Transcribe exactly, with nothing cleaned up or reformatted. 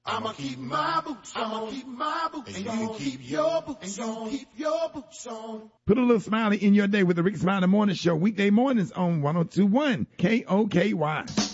I'ma keep my boots on. I'ma keep my boots on. And you keep your boots on. Keep your boots on. Put a little smiley in your day with the Rick Smiley Morning Show, weekday mornings on one oh two point one K O K Y.